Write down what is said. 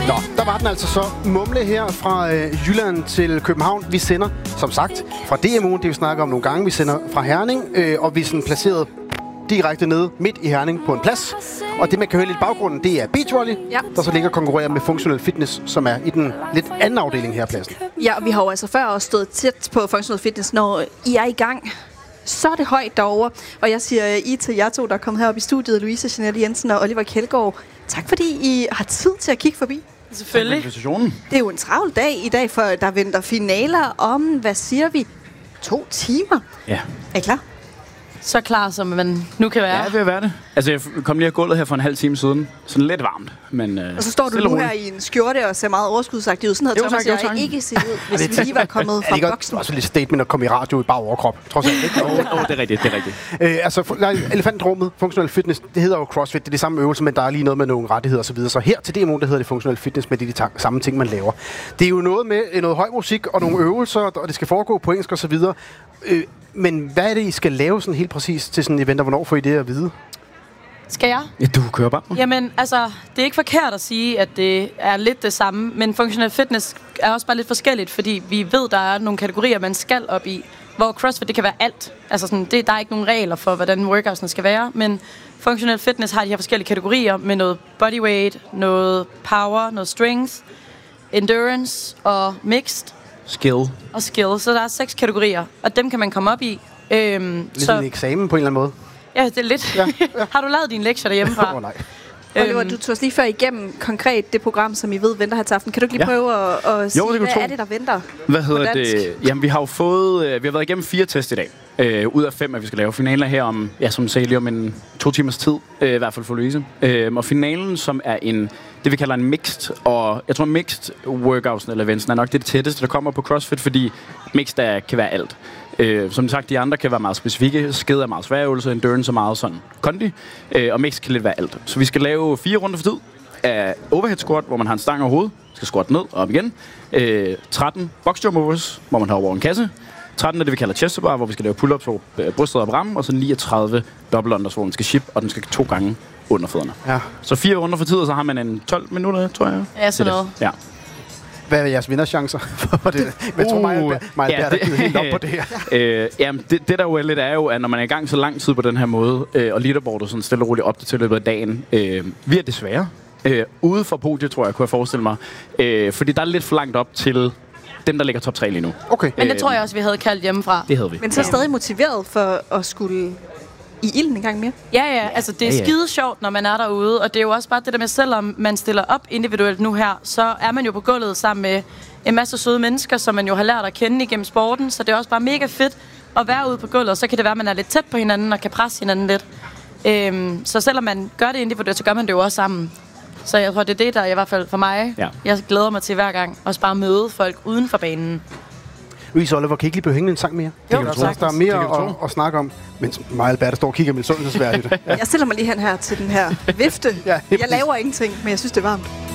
Nå, der var den altså så. Mumle her fra Jylland til København. Vi sender, som sagt, fra DMU'en, det vi snakker om nogle gange. Vi sender fra Herning, og vi er sådan placeret direkte nede midt i Herning på en plads. Og det, man kan høre lidt i baggrunden, det er Beachvolley, der så ligger og konkurrerer med Functional Fitness, som er i den lidt anden afdeling her af pladsen. Ja, og vi har jo altså før også stået tæt på Functional Fitness, når I er i gang. Så er det højt derovre. Og jeg siger I til jer to, der er kommet herop i studiet, Louise Jeanette Jensen og Oliver Kjeldgaard. Tak fordi I har tid til at kigge forbi. Selvfølgelig. Det er jo en travl dag i dag, for der venter finaler om, hvad siger vi, 2 timer. Ja. Er I klar? Så klar, som man nu kan være. Ja, det vil være det. Altså, jeg kom lige af gulvet her for en halv time siden. Sådan lidt varmt, men og så står du nu her i en skjorte og ser meget overskudsagtig ud. Sådan havde Thomas og jeg ikke set ud, hvis vi lige var kommet fra boksen. Det er også lidt statement at komme i radio i bare overkrop. Trods alt, ikke? det er rigtigt, det er rigtigt. Altså, elefantrummet, Functional Fitness, det hedder jo CrossFit. Det er de samme øvelser, men der er lige noget med nogle rettigheder og så videre. Så her til DMO, der hedder det Functional Fitness, med de samme ting, man laver. Det er jo noget med noget høj musik og nogle øvelser, og det skal foregå på engelsk og så videre. Men hvad er det, I skal lave sådan helt præcis til sådan en event, og hvornår får I det at vide? Skal jeg? Ja, du kører bare. Jamen, altså, det er ikke forkert at sige, at det er lidt det samme, men Functional Fitness er også bare lidt forskelligt, fordi vi ved, der er nogle kategorier, man skal op i, hvor CrossFit, det kan være alt. Altså, sådan, der er ikke nogen regler for, hvordan workoutsene skal være, men Functional Fitness har de her forskellige kategorier med noget bodyweight, noget power, noget strength, endurance og mixed. Skill. Så der er 6 kategorier, og dem kan man komme op i. Ligesom en eksamen på en eller anden måde? Ja, det er lidt. Ja. Har du lavet dine lektier derhjemmefra? Nej. Oliver, du tog os lige før igennem konkret det program, som I ved venter her til aften. Kan du ikke lige prøve at sige, hvad er det, der venter? Hvad hedder det? Jamen, vi har jo fået... vi har været igennem 4 test i dag. Ud af 5, at vi skal lave finaler her om, som sagde lige om en 2 timers tid. I hvert fald for Louise. Og finalen, som er det vi kalder en mixed, og jeg tror mixed workouts eller events er nok det tætteste, der kommer på CrossFit, fordi mixed kan være alt. Som sagt, de andre kan være meget specifikke. Sked er meget svær øvelse, endurance er meget sådan kondi, og mixed kan lidt være alt. Så vi skal lave 4 runder for tid af overhead squat, hvor man har en stang over hovedet, skal squat ned og op igen. 13 box jump overs, hvor man har over en kasse. 13 er det, vi kalder chest bar, hvor vi skal lave pull-ups over brystet og rammen, og så 39 double unders, hvor man skal ship, og den skal 2 gange under fødderne. Ja. Så 4 runder for tid, og så har man en 12 minutter, tror jeg. Ja, sådan noget. Ja. Hvad er jeres vinderchancer for det? Jeg tror mig der givet helt op på det her. Jamen, det der jo er lidt er jo, at når man er i gang så lang tid på den her måde, og leaderboardet sådan stille og roligt op til løbet af dagen, vi er desværre ude for podiet, tror jeg, kunne jeg forestille mig. Fordi der er lidt for langt op til dem, der ligger top 3 lige nu. Okay. Men det tror jeg også, vi havde kaldt hjemmefra. Det havde vi. Men så stadig motiveret for at skulle i ilden en gang mere? Ja. Altså, det er skide sjovt, når man er derude. Og det er jo også bare det der med, selvom man stiller op individuelt nu her, så er man jo på gulvet sammen med en masse søde mennesker, som man jo har lært at kende igennem sporten. Så det er også bare mega fedt at være ude på gulvet. Og så kan det være, at man er lidt tæt på hinanden og kan presse hinanden lidt. Så selvom man gør det individuelt, så gør man det jo også sammen. Så jeg tror, det er det, der i hvert fald for mig. Ja. Jeg glæder mig til hver gang. Også bare møde folk uden for banen. Louise Oliver, kan I ikke lige blive hængende en sang mere? Jo, der er mere at snakke om, mens mig og Albert står og kigger med sundhedsværdigt. Jeg stiller mig lige hen her til den her vifte. Jeg laver ingenting, men jeg synes, det er varmt.